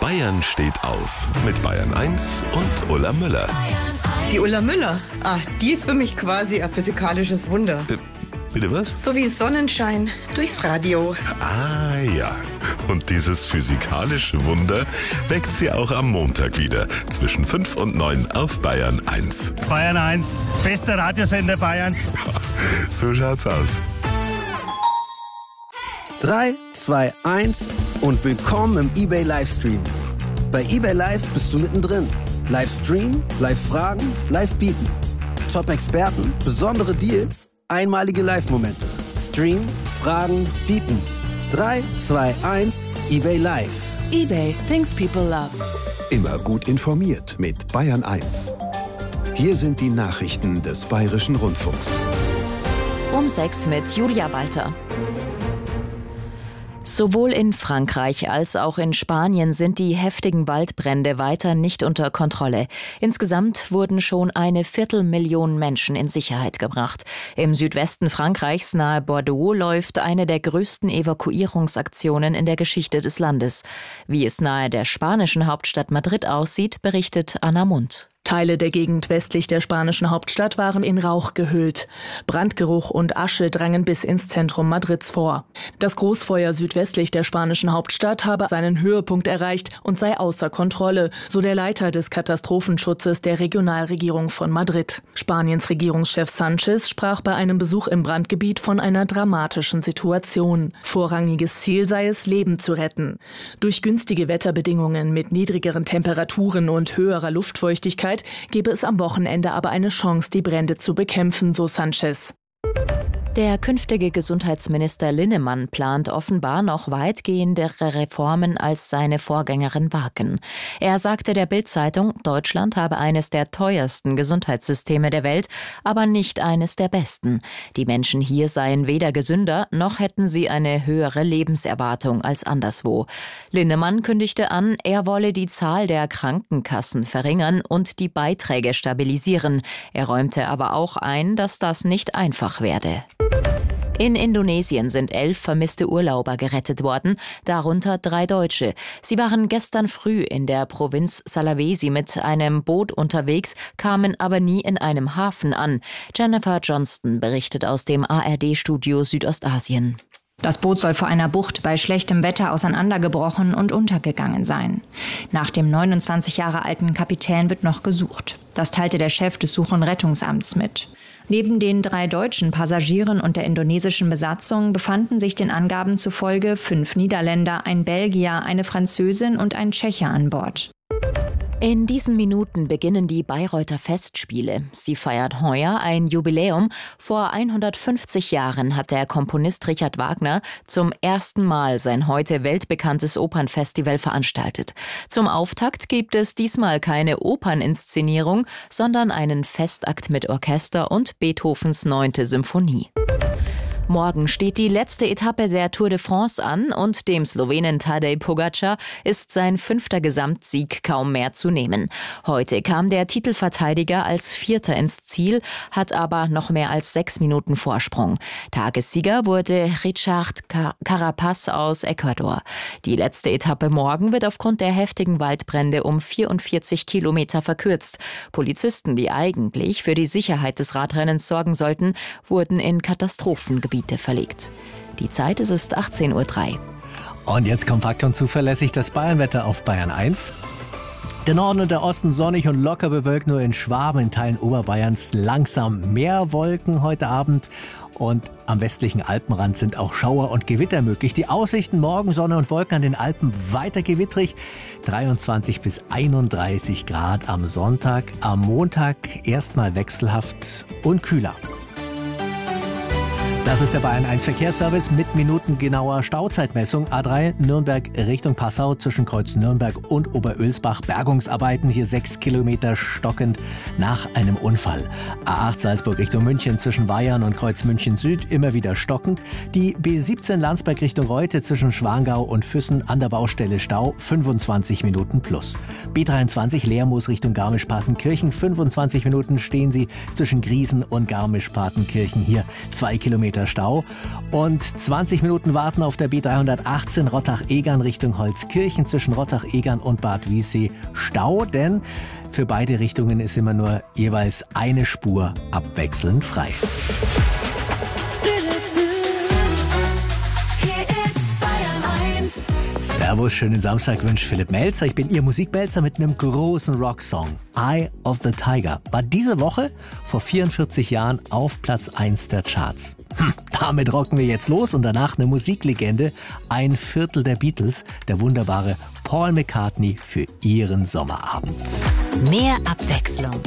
Bayern steht auf mit Bayern 1 und Ulla Müller. Die Ulla Müller, die ist für mich quasi ein physikalisches Wunder. Bitte was? So wie Sonnenschein durchs Radio. Ah ja, und dieses physikalische Wunder weckt sie auch am Montag wieder zwischen 5 und 9 auf Bayern 1. Bayern 1, bester Radiosender Bayerns. So schaut's aus. 3, 2, 1 und willkommen im eBay Livestream. Bei eBay Live bist du mittendrin. Livestream, Live-Fragen, Live-Bieten. Top-Experten, besondere Deals, einmalige Live-Momente. Stream, Fragen, Bieten. 3, 2, 1, eBay Live. eBay, things people love. Immer gut informiert mit Bayern 1. Hier sind die Nachrichten des Bayerischen Rundfunks. Um 6 mit Julia Walter. Sowohl in Frankreich als auch in Spanien sind die heftigen Waldbrände weiter nicht unter Kontrolle. Insgesamt wurden schon 250.000 Menschen in Sicherheit gebracht. Im Südwesten Frankreichs nahe Bordeaux läuft eine der größten Evakuierungsaktionen in der Geschichte des Landes. Wie es nahe der spanischen Hauptstadt Madrid aussieht, berichtet Anna Mund. Teile der Gegend westlich der spanischen Hauptstadt waren in Rauch gehüllt. Brandgeruch und Asche drangen bis ins Zentrum Madrids vor. Das Großfeuer südwestlich der spanischen Hauptstadt habe seinen Höhepunkt erreicht und sei außer Kontrolle, so der Leiter des Katastrophenschutzes der Regionalregierung von Madrid. Spaniens Regierungschef Sánchez sprach bei einem Besuch im Brandgebiet von einer dramatischen Situation. Vorrangiges Ziel sei es, Leben zu retten. Durch günstige Wetterbedingungen mit niedrigeren Temperaturen und höherer Luftfeuchtigkeit gebe es am Wochenende aber eine Chance, die Brände zu bekämpfen, so Sánchez. Der künftige Gesundheitsminister Linnemann plant offenbar noch weitgehendere Reformen als seine Vorgängerin Wagen. Er sagte der Bild-Zeitung, Deutschland habe eines der teuersten Gesundheitssysteme der Welt, aber nicht eines der besten. Die Menschen hier seien weder gesünder, noch hätten sie eine höhere Lebenserwartung als anderswo. Linnemann kündigte an, er wolle die Zahl der Krankenkassen verringern und die Beiträge stabilisieren. Er räumte aber auch ein, dass das nicht einfach werde. In Indonesien sind 11 vermisste Urlauber gerettet worden, darunter 3 Deutsche. Sie waren gestern früh in der Provinz Sulawesi mit einem Boot unterwegs, kamen aber nie in einem Hafen an. Jennifer Johnston berichtet aus dem ARD-Studio Südostasien. Das Boot soll vor einer Bucht bei schlechtem Wetter auseinandergebrochen und untergegangen sein. Nach dem 29 Jahre alten Kapitän wird noch gesucht. Das teilte der Chef des Such- und Rettungsamts mit. Neben den 3 deutschen Passagieren und der indonesischen Besatzung befanden sich den Angaben zufolge 5 Niederländer, ein Belgier, eine Französin und ein Tscheche an Bord. In diesen Minuten beginnen die Bayreuther Festspiele. Sie feiert heuer ein Jubiläum. Vor 150 Jahren hat der Komponist Richard Wagner zum ersten Mal sein heute weltbekanntes Opernfestival veranstaltet. Zum Auftakt gibt es diesmal keine Operninszenierung, sondern einen Festakt mit Orchester und Beethovens 9. Symphonie. Morgen steht die letzte Etappe der Tour de France an und dem Slowenen Tadej Pogačar ist sein 5. Gesamtsieg kaum mehr zu nehmen. Heute kam der Titelverteidiger als 4. ins Ziel, hat aber noch mehr als 6 Minuten Vorsprung. Tagessieger wurde Richard Carapaz aus Ecuador. Die letzte Etappe morgen wird aufgrund der heftigen Waldbrände um 44 Kilometer verkürzt. Polizisten, die eigentlich für die Sicherheit des Radrennens sorgen sollten, wurden in Katastrophengebiete verlegt. Die Zeit ist 18:03 Uhr. Und jetzt kompakt und zuverlässig das Bayernwetter auf Bayern 1. Der Norden und der Osten sonnig und locker bewölkt, nur in Schwaben, in Teilen Oberbayerns langsam mehr Wolken heute Abend. Und am westlichen Alpenrand sind auch Schauer und Gewitter möglich. Die Aussichten morgen Sonne und Wolken an den Alpen weiter gewittrig. 23 bis 31 Grad am Sonntag. Am Montag erstmal wechselhaft und kühler. Das ist der Bayern 1 Verkehrsservice mit minutengenauer Stauzeitmessung. A3 Nürnberg Richtung Passau zwischen Kreuz Nürnberg und Oberölsbach. Bergungsarbeiten hier 6 Kilometer stockend nach einem Unfall. A8 Salzburg Richtung München zwischen Weyern und Kreuz München Süd immer wieder stockend. Die B17 Landsberg Richtung Reute zwischen Schwangau und Füssen an der Baustelle Stau 25 Minuten plus. B23 Lermoos Richtung Garmisch-Partenkirchen 25 Minuten stehen Sie zwischen Griesen und Garmisch-Partenkirchen hier 2 Kilometer Kilometer Stau. Und 20 Minuten warten auf der B318 Rottach-Egern Richtung Holzkirchen zwischen Rottach-Egern und Bad Wiessee Stau, denn für beide Richtungen ist immer nur jeweils eine Spur abwechselnd frei. Servus, schönen Samstag wünscht Philipp Melzer. Ich bin Ihr Musikmelzer mit einem großen Rocksong. Eye of the Tiger war diese Woche vor 44 Jahren auf Platz 1 der Charts. Damit rocken wir jetzt los und danach eine Musiklegende, ein Viertel der Beatles, der wunderbare Paul McCartney für Ihren Sommerabend. Mehr Abwechslung.